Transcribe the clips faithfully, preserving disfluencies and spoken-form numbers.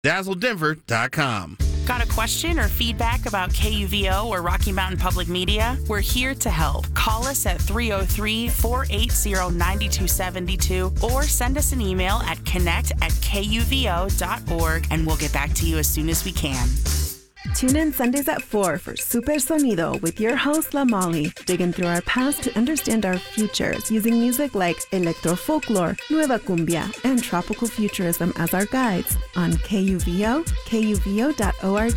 dazzle denver dot com. Got a question or feedback about K U V O or Rocky Mountain Public Media? We're here to help. Call us at three oh three, four eight zero, nine two seven two or send us an email at connect at K U V O dot org and we'll get back to you as soon as we can. Tune in Sundays at four for Super Sonido with your host, La Molly, digging through our past to understand our futures using music like electro folklore, nueva cumbia, and tropical futurism as our guides on K U V O, K U V O dot org.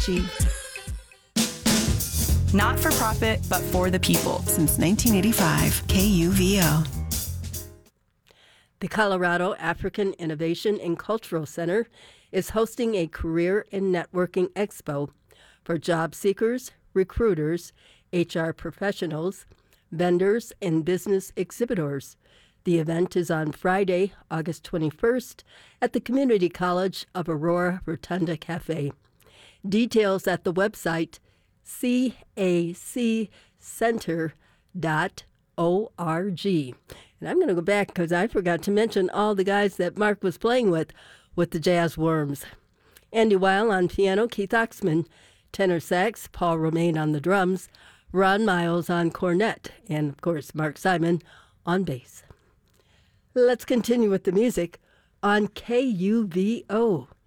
Not for profit, but for the people. Since nineteen eighty-five, K U V O. The Colorado African Innovation and Cultural Center is hosting a career and networking expo for job seekers, recruiters, H R professionals, vendors, and business exhibitors. The event is on Friday, August twenty-first, at the Community College of Aurora Rotunda Cafe. Details at the website c a c center dot org. And I'm going to go back because I forgot to mention all the guys that Mark was playing with, with the Jazz Worms. Andy Weil on piano, Keith Oxman, tenor sax, Paul Romaine on the drums, Ron Miles on cornet, and of course Mark Simon on bass. Let's continue with the music on K U V O.